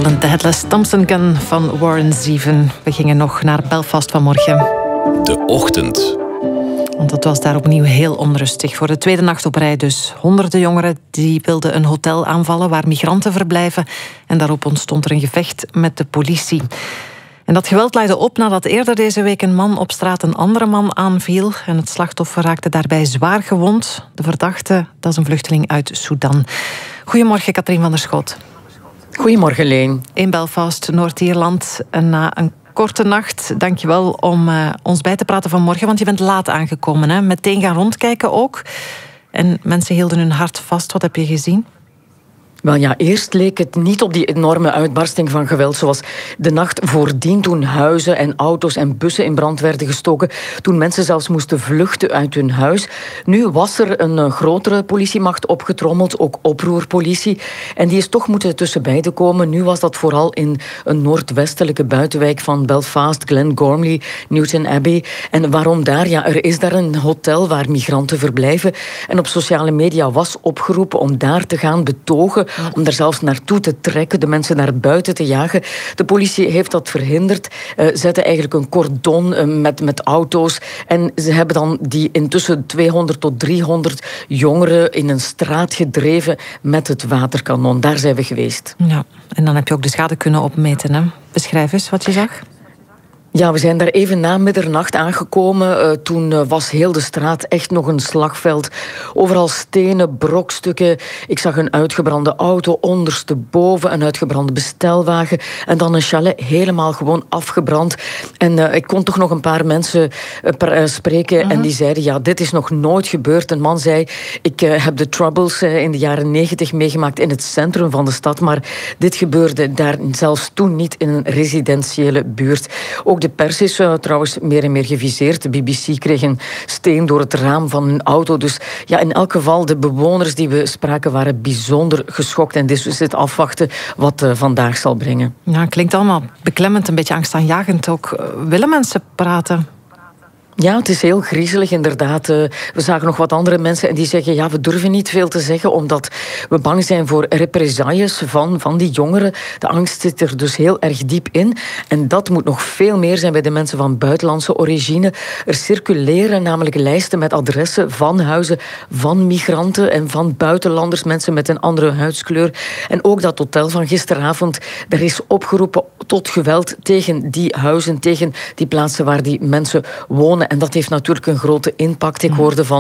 Stolen. De Headless Thompson Gun van Warren Zevon. We gingen nog naar Belfast vanmorgen. De ochtend. Want het was daar opnieuw heel onrustig. Voor de tweede nacht op rij dus. Honderden jongeren die wilden een hotel aanvallen waar migranten verblijven. En daarop ontstond er een gevecht met de politie. En dat geweld leidde op nadat eerder deze week een man op straat een andere man aanviel. En het slachtoffer raakte daarbij zwaar gewond. De verdachte, dat is een vluchteling uit Sudan. Goedemorgen, Katrien van der Schoot. Goedemorgen, Leen. In Belfast, Noord-Ierland. Na een korte nacht, dankjewel om ons bij te praten vanmorgen. Want je bent laat aangekomen, hè? Meteen gaan rondkijken ook. En mensen hielden hun hart vast. Wat heb je gezien? Wel ja, eerst leek het niet op die enorme uitbarsting van geweld zoals de nacht voordien, toen huizen en auto's en bussen in brand werden gestoken, toen mensen zelfs moesten vluchten uit hun huis. Nu was er een grotere politiemacht opgetrommeld, ook oproerpolitie. En die is toch moeten tussen beiden komen. Nu was dat vooral in een noordwestelijke buitenwijk van Belfast, Glengormley, Newton Abbey. En waarom daar? Ja, er is daar een hotel waar migranten verblijven. En op sociale media was opgeroepen om daar te gaan betogen, om daar zelfs naartoe te trekken, de mensen naar buiten te jagen. De politie heeft dat verhinderd, zette eigenlijk een cordon met auto's. En ze hebben dan die intussen 200 tot 300 jongeren in een straat gedreven met het waterkanon. Daar zijn we geweest. Ja, en dan heb je ook de schade kunnen opmeten, hè? Beschrijf eens wat je zag. Ja, we zijn daar even na middernacht aangekomen. Toen was heel de straat echt nog een slagveld. Overal stenen, brokstukken. Ik zag een uitgebrande auto ondersteboven, een uitgebrande bestelwagen en dan een chalet helemaal gewoon afgebrand. En ik kon toch nog een paar mensen spreken en die zeiden, ja, dit is nog nooit gebeurd. Een man zei, ik heb de Troubles in de jaren 90 meegemaakt in het centrum van de stad, maar dit gebeurde daar zelfs toen niet in een residentiële buurt. Ook de pers is trouwens meer en meer geviseerd. De BBC kreeg een steen door het raam van hun auto. Dus ja, in elk geval, de bewoners die we spraken waren bijzonder geschokt. En dus is het afwachten wat vandaag zal brengen. Ja, klinkt allemaal beklemmend, een beetje angstaanjagend ook. Willen mensen praten? Ja, het is heel griezelig inderdaad. We zagen nog wat andere mensen en die zeggen, ja, we durven niet veel te zeggen omdat we bang zijn voor represailles van die jongeren. De angst zit er dus heel erg diep in. En dat moet nog veel meer zijn bij de mensen van buitenlandse origine. Er circuleren namelijk lijsten met adressen van huizen van migranten en van buitenlanders, mensen met een andere huidskleur. En ook dat hotel van gisteravond, er is opgeroepen tot geweld tegen die huizen, tegen die plaatsen waar die mensen wonen. En dat heeft natuurlijk een grote impact. Ik hoorde van